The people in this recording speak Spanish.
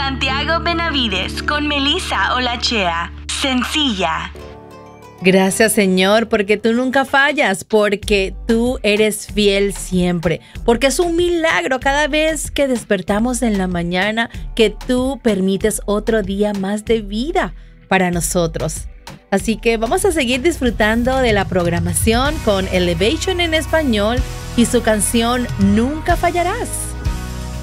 Santiago Benavides con Melissa Olachea. Sencilla. Gracias, Señor, porque tú nunca fallas, porque tú eres fiel siempre, porque es un milagro cada vez que despertamos en la mañana que tú permites otro día más de vida para nosotros. Así que vamos a seguir disfrutando de la programación con Elevation en español y su canción Nunca Fallarás.